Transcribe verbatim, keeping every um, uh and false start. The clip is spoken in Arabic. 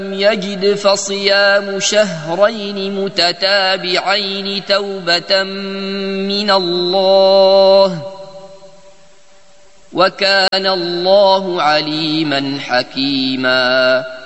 يجد فصيام شهرين متتابعين توبة من الله وكان الله عليما حكيما.